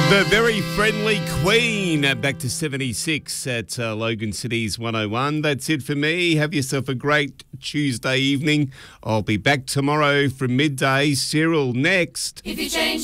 The very friendly Queen, back to 76 at Logan City's 101. That's it for me. Have yourself a great Tuesday evening. I'll be back tomorrow from midday. Cyril next. If you change